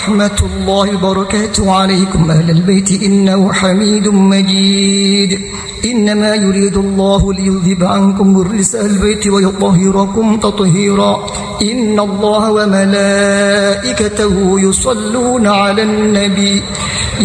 ورحمة الله وبركاته عليكم أهل البيت إنه حميد مجيد. إنما يريد الله ليذهب عنكم الرجس أهل البيت ويطهركم تطهيرا. إن الله وملائكته يصلون على النبي